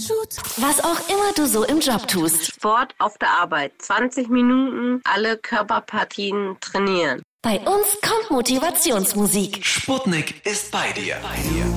Was auch immer du so im Job tust. Sport auf der Arbeit. 20 Minuten, alle Körperpartien trainieren. Bei uns kommt Motivationsmusik. Sputnik ist bei dir.